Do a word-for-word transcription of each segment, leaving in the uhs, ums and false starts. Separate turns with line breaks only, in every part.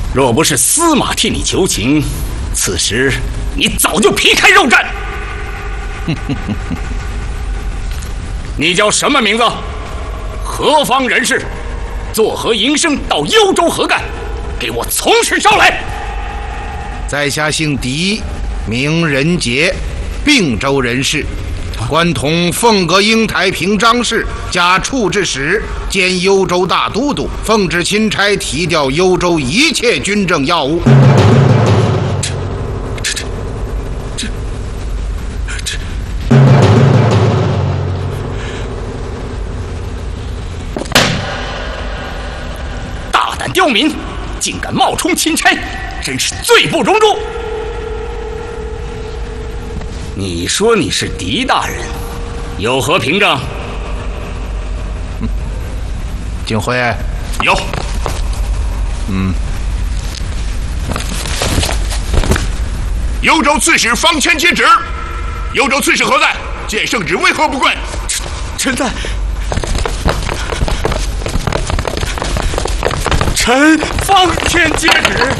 若不是司马替你求情，此时你早就皮开肉绽。你叫什么名字？何方人士？作何营生到幽州何干？给我从实招来！
在下姓狄，名仁杰，并州人士，官同凤阁英台平章事，加处置使，兼幽州大都督，奉旨钦差提调幽州一切军政要务。
这这这这大胆刁民，竟敢冒充钦差，真是罪不容诛！你说你是狄大人，有何凭证？
嗯，景辉，
有。
嗯，
幽州刺史方谦接旨。幽州刺史何在？见圣旨为何不跪？
臣在。臣方谦接旨。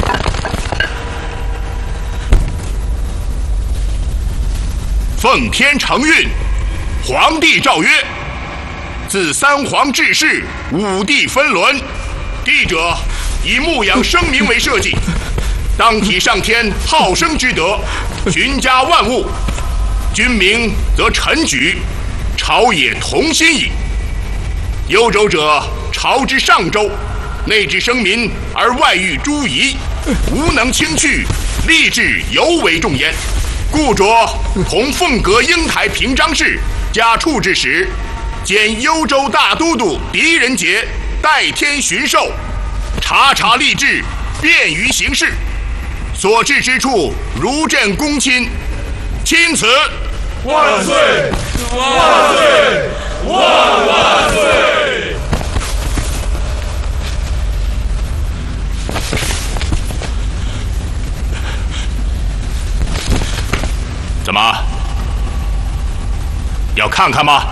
奉天承运，皇帝诏曰：自三皇治世，五帝分伦，帝者以牧养生民为社稷，当体上天好生之德，群家万物，君明则臣举，朝野同心矣。幽州者，朝之上州，内治生民而外御诸夷，无能轻去，吏治尤为重焉。故着同凤阁英台平章事，加处置使，兼幽州大都督狄仁杰代天巡狩，察察吏治，便于行事。所至之处，如朕公亲，钦此。
万岁！万岁！万万岁！
怎么？要看看吗？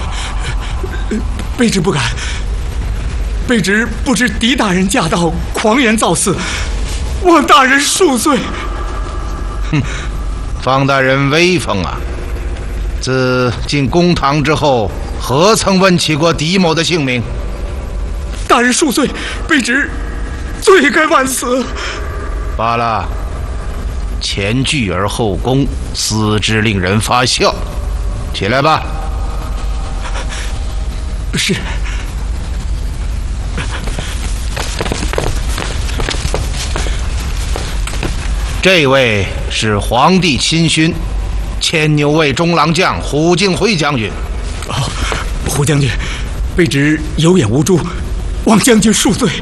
卑职不敢。卑职不知狄大人驾到，狂言造次，望大人恕罪。
哼，方大人威风啊！自进公堂之后，何曾问起过狄某的姓名？
大人恕罪，卑职罪该万死。
罢了。前倨而后恭，思之令人发笑。起来吧。
是。
这位是皇帝亲勋，牵牛卫中郎将胡敬辉将军。
哦，胡将军，卑职有眼无珠，望将军恕罪。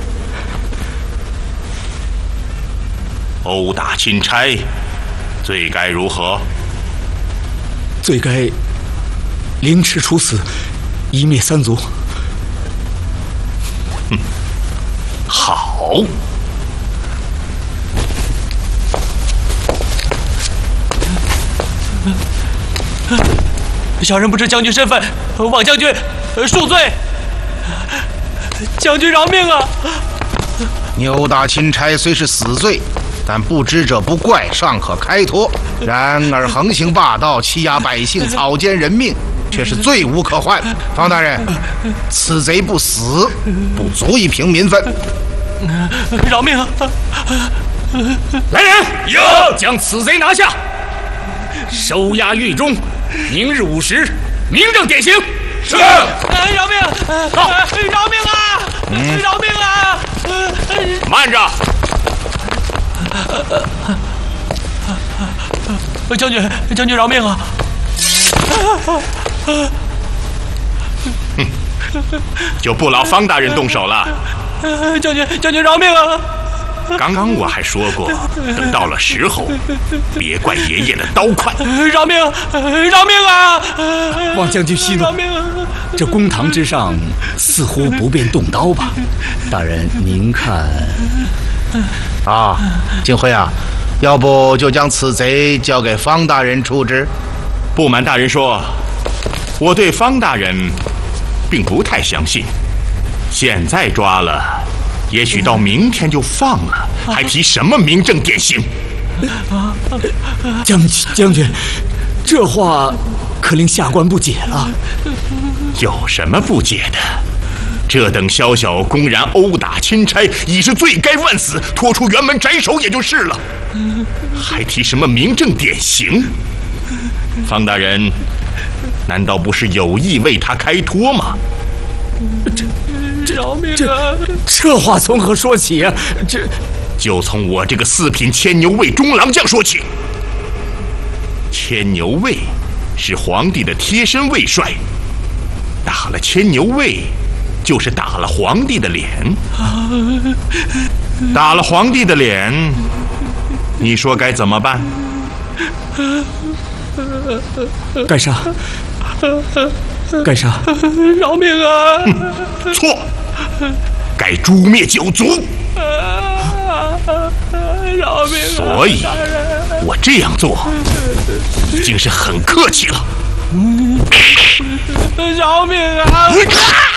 殴打钦差，罪该如何？
罪该凌迟处死，夷灭三族。
哼，好。
小人不知将军身份，望将军恕罪。将军饶命啊！
扭打钦差虽是死罪，但不知者不怪，尚可开脱。然而横行霸道，欺压百姓，草菅人命，却是罪无可逭。方大人，此贼不死，不足以平民愤。
饶命啊！
来人，有，将此贼拿下，收押狱中。明日午时，明正典刑。
是。
饶命！
到！
饶命啊！
嗯、
饶命啊！
慢着！
将军，将军饶命啊！
哼，就不劳方大人动手了。
将军，将军饶命啊！
刚刚我还说过，等到了时候，别怪爷爷的刀快。
饶命！饶命啊！
望将军息怒。
饶命啊！
这公堂之上似乎不便动刀吧？大人，您看。
啊，景辉啊，要不就将此贼交给方大人处置？
不瞒大人说，我对方大人并不太相信。现在抓了， 也许到明天就放了，还提什么明正典刑？
将军，将军，这话可令下官不解了。
有什么不解的？这等宵小公然殴打钦差，已是罪该万死，拖出辕门斩首也就是了，还提什么明正典刑？方大人，难道不是有意为他开脱吗？
这这这这话从何说起啊？这
就从我这个四品牵牛卫中郎将说起。牵牛卫是皇帝的贴身卫帅，打了牵牛卫，就是打了皇帝的脸。打了皇帝的脸，你说该怎么办？
该杀，该杀！
饶命啊！
错，该诛灭九族。
饶命啊！
所以，我这样做已经是很客气了。
饶命啊！